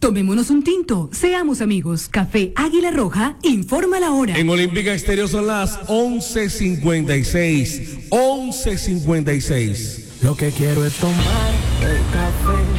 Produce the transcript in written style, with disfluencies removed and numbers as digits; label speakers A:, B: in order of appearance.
A: Tomémonos un tinto, seamos amigos. Café Águila Roja, informa la hora.
B: En Olímpica Estéreo son las 11:56. 11:56.
C: Lo que quiero es tomar el café.